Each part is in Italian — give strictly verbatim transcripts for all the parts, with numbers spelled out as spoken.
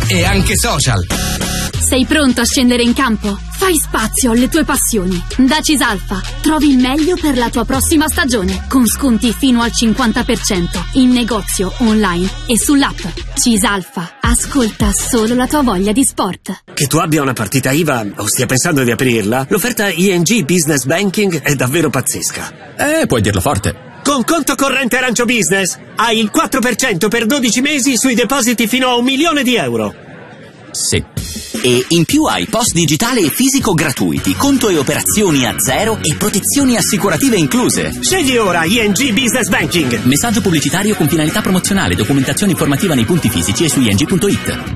e anche social. Sei pronto a scendere in campo? Fai spazio alle tue passioni. Da Cisalfa trovi il meglio per la tua prossima stagione, con sconti fino al cinquanta per cento in negozio, online e sull'app. Cisalfa, ascolta solo la tua voglia di sport. Che tu abbia una partita I V A o stia pensando di aprirla, l'offerta I N G Business Banking è davvero pazzesca. Eh, puoi dirlo forte. Con conto corrente Arancio Business hai il quattro per cento per dodici mesi sui depositi fino a un milione di euro. Sì. E in più hai post digitale e fisico gratuiti, conto e operazioni a zero e protezioni assicurative incluse. Scegli ora I N G Business Banking. Messaggio pubblicitario con finalità promozionale, documentazione informativa nei punti fisici e su i n g punto i t.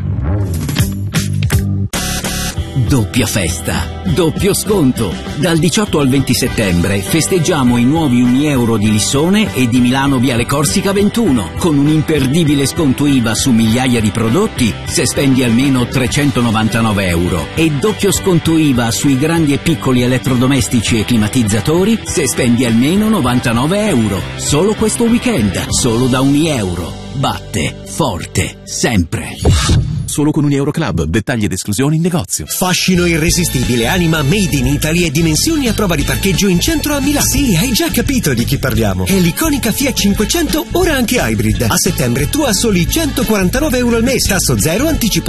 Doppia festa, doppio sconto. Dal diciotto al venti settembre festeggiamo i nuovi un euro di Lissone e di Milano Viale Corsica ventuno, con un imperdibile sconto I V A su migliaia di prodotti se spendi almeno trecentonovantanove euro e doppio sconto I V A sui grandi e piccoli elettrodomestici e climatizzatori se spendi almeno novantanove euro. Solo questo weekend, solo da un euro. Batte forte, sempre. Solo con un Euro Club. Dettagli ed esclusioni in negozio. Fascino irresistibile, anima made in Italy e dimensioni a prova di parcheggio in centro a Milano. Sì, hai già capito di chi parliamo. È l'iconica Fiat cinquecento, ora anche hybrid. A settembre tu a soli centoquarantanove euro al mese, tasso zero, anticipo